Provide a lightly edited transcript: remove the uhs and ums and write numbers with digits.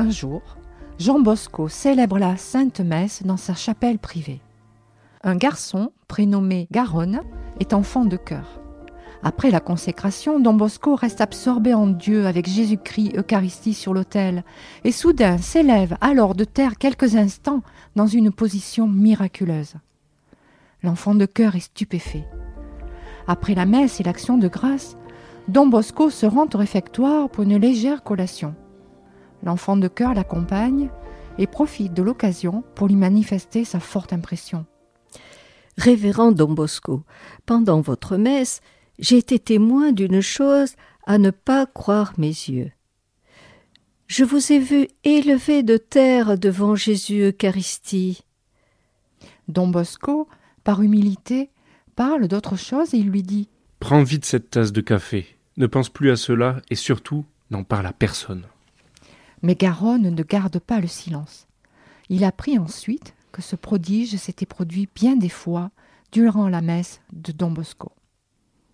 Un jour, Jean Bosco célèbre la Sainte Messe dans sa chapelle privée. Un garçon, prénommé Garonne, est enfant de chœur. Après la consécration, Don Bosco reste absorbé en Dieu avec Jésus-Christ Eucharistie sur l'autel et soudain s'élève alors de terre quelques instants dans une position miraculeuse. L'enfant de chœur est stupéfait. Après la messe et l'action de grâce, Don Bosco se rend au réfectoire pour une légère collation. L'enfant de chœur l'accompagne et profite de l'occasion pour lui manifester sa forte impression. Révérend Don Bosco, pendant votre messe, j'ai été témoin d'une chose à ne pas croire mes yeux. Je vous ai vu élevé de terre devant Jésus Eucharistie. Don Bosco, par humilité, parle d'autre chose et il lui dit « Prends vite cette tasse de café, ne pense plus à cela et surtout, n'en parle à personne. » Mais Garonne ne garde pas le silence. Il apprit ensuite que ce prodige s'était produit bien des fois durant la messe de Don Bosco.